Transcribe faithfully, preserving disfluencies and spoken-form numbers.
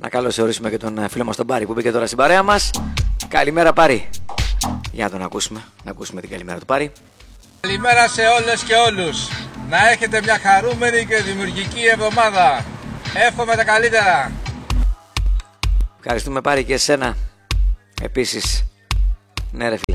Να καλωσορίσουμε και τον φίλο μας τον Πάρη που μπήκε τώρα στην παρέα μας. Καλημέρα Πάρη. Για να τον ακούσουμε, να ακούσουμε την καλημέρα του Πάρη. Καλημέρα σε όλες και όλους. Να έχετε μια χαρούμενη και δημιουργική εβδομάδα. Εύχομαι τα καλύτερα. Ευχαριστούμε Πάρη και εσένα. Επίσης, ναι ρε